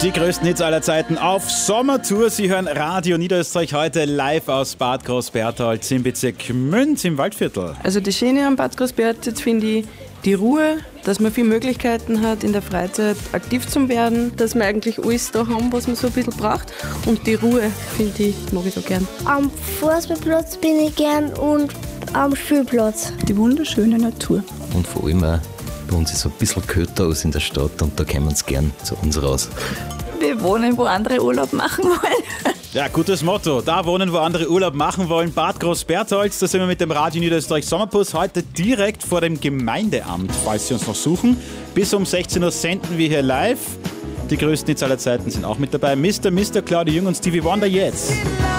Die größten Hits aller Zeiten auf Sommertour. Sie hören Radio Niederösterreich heute live aus Bad Großbertholz im Bezirk Münz im Waldviertel. Also das Schöne an Bad Großbertholz finde ich die Ruhe, dass man viele Möglichkeiten hat, in der Freizeit aktiv zu werden, dass wir eigentlich alles da haben, was man so ein bisschen braucht. Und die Ruhe, finde ich, mag ich so gern. Am Fußballplatz bin ich gern und am Spielplatz. Die wunderschöne Natur. Und vor allem auch, bei uns ist so ein bisschen kälter aus in der Stadt und da kommen wir uns gern zu uns raus. Wir wohnen, wo andere Urlaub machen wollen. Ja, gutes Motto. Da wohnen, wo andere Urlaub machen wollen. Bad Großbertholz, da sind wir mit dem Radio Niederösterreich Sommerbus heute direkt vor dem Gemeindeamt, falls Sie uns noch suchen. Bis um 16 Uhr senden wir hier live. Die größten Hits aller Zeiten sind auch mit dabei. Mr. Claudia Jung und Stevie Wonder jetzt.